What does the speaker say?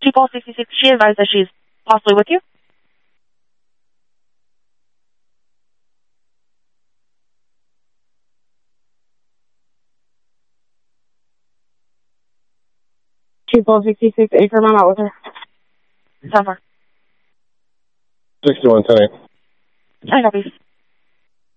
Paul 66, she advised that she's possibly with you. Chief Paul 66, Acre, I'm out with her. Suffer. 6110. I copy.